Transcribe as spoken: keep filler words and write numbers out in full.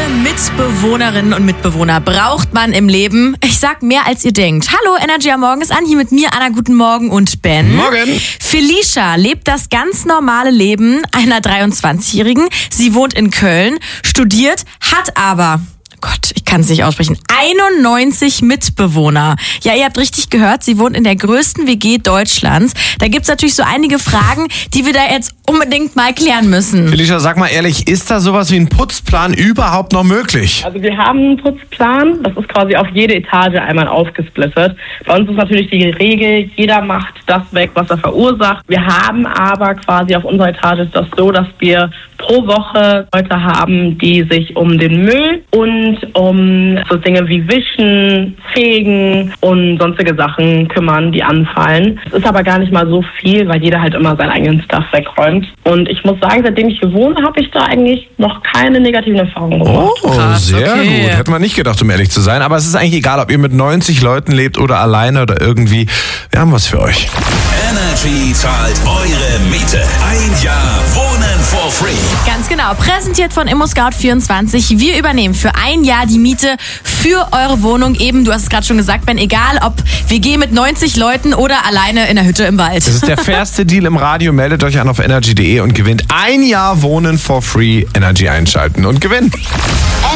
Mitbewohnerinnen und Mitbewohner braucht man im Leben. Ich sag mehr als ihr denkt. Hallo, Energy am Morgen ist an. Hier mit mir, Anna, guten Morgen und Ben. Morgen. Felicia lebt das ganz normale Leben einer dreiundzwanzigjährigen. Sie wohnt in Köln, studiert, hat aber... Gott, ich kann es nicht aussprechen. einundneunzig Mitbewohner. Ja, ihr habt richtig gehört, sie wohnt in der größten W G Deutschlands. Da gibt's natürlich so einige Fragen, die wir da jetzt unbedingt mal klären müssen. Felicia, sag mal ehrlich, ist da sowas wie ein Putzplan überhaupt noch möglich? Also wir haben einen Putzplan, das ist quasi auf jede Etage einmal aufgesplittet. Bei uns ist natürlich die Regel, jeder macht das weg, was er verursacht. Wir haben aber quasi auf unserer Etage ist das so, dass wir pro Woche Leute haben, die sich um den Müll und um so Dinge wie Wischen, Fegen und sonstige Sachen kümmern, die anfallen. Es ist aber gar nicht mal so viel, weil jeder halt immer seinen eigenen Stuff wegräumt. Und ich muss sagen, seitdem ich hier wohne, habe ich da eigentlich noch keine negativen Erfahrungen gemacht. Oh, Krass, sehr okay. gut. Hätte man nicht gedacht, um ehrlich zu sein. Aber es ist eigentlich egal, ob ihr mit neunzig Leuten lebt oder alleine oder irgendwie. Wir haben was für euch. Energy zahlt eure Miete. Ein Jahr Wohnen for free. Ganz genau, präsentiert von ImmoScout vierundzwanzig. Wir übernehmen für ein Jahr die Miete für eure Wohnung. Eben, du hast es gerade schon gesagt, Ben, egal ob W G mit neunzig Leuten oder alleine in der Hütte im Wald. Das ist der fairste Deal im Radio. Meldet euch an auf energy punkt de und gewinnt ein Jahr Wohnen for free. Energy einschalten und gewinnen.